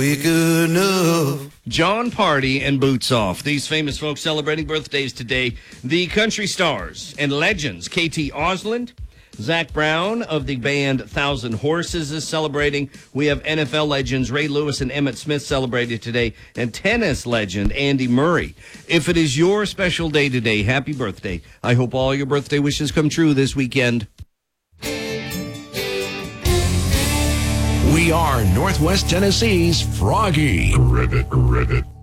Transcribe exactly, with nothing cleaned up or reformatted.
Good enough. John Party and Boots Off. These famous folks celebrating birthdays today. The country stars and legends. K T Osland, Zach Brown of the band Thousand Horses is celebrating. We have N F L legends Ray Lewis and Emmitt Smith celebrated today. And tennis legend Andy Murray. If it is your special day today, happy birthday. I hope all your birthday wishes come true this weekend. We are Northwest Tennessee's Froggy. Ribbit, ribbit.